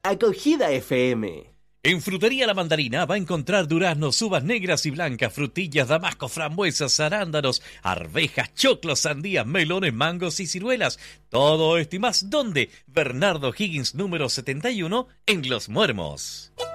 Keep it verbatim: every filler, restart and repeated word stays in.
Acogida F M. En Frutería La Mandarina va a encontrar duraznos, uvas negras y blancas, frutillas, damascos, frambuesas, arándanos, arvejas, choclos, sandías, melones, mangos y ciruelas. Todo esto y más, ¿dónde? Bernardo Higgins número setenta y uno en Los Muermos.